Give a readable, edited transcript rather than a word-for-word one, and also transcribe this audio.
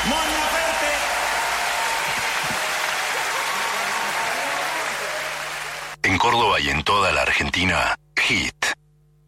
Mon Laferte. En Córdoba y en toda la Argentina, Hit